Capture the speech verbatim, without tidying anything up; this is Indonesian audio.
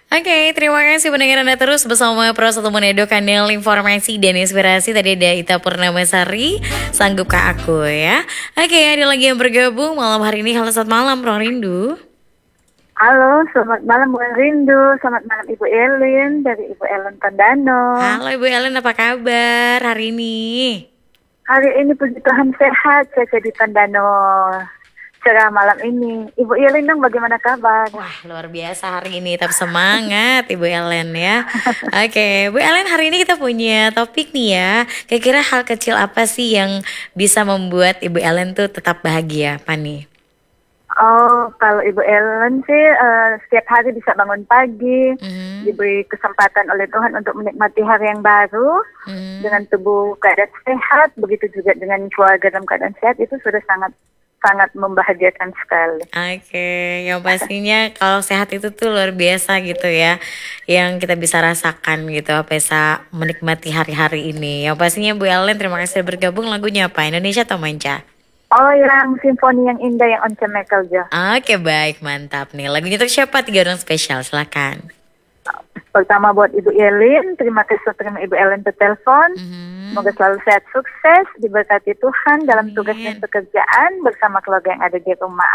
Oke, terima kasih pendengar Anda terus bersama Pro satu Monedo, kanal informasi dan inspirasi. Tadi ada Ita Purnamasari, Sanggupkah Aku ya. Oke, ada lagi yang bergabung malam hari ini. Halo, selamat malam, Bro Rindu. Halo, selamat malam Bu Rindu. Selamat malam Ibu Elin dari Ibu Ellen Tandano. Halo Ibu Ellen, apa kabar hari ini? Hari ini puji Tuhan sehat, saya di Tandano cerah malam ini. Ibu Elin dong, bagaimana kabar? Wah, luar biasa hari ini, tetap semangat Ibu Ellen ya. Oke, Bu Ellen, hari ini kita punya topik nih ya. Kira-kira hal kecil apa sih yang bisa membuat Ibu Ellen tuh tetap bahagia, apa nih? Oh, kalau Ibu Ellen sih uh, setiap hari bisa bangun pagi, Mm-hmm. diberi kesempatan oleh Tuhan untuk menikmati hari yang baru Mm-hmm. dengan tubuh keadaan sehat, begitu juga dengan keluarga dalam keadaan sehat, itu sudah sangat sangat membahagiakan sekali. Oke, yang pastinya kalau sehat itu tuh luar biasa gitu ya, yang kita bisa rasakan gitu, bisa menikmati hari-hari ini. Yang pastinya Bu Ellen, terima kasih sudah bergabung. Lagunya apa? Indonesia atau manca? Oh, yang simfoni yang indah yang Once Mekeljo. Oke, baik, mantap nih. Lagunya untuk siapa? Tiga orang spesial, silakan. Pertama buat Ibu Elin, terima kasih sudah terima Ibu Elin bertelepon. Mhm. Semoga selalu sehat, sukses, diberkati Tuhan dalam Amin. tugas dan pekerjaan bersama keluarga yang ada di rumah.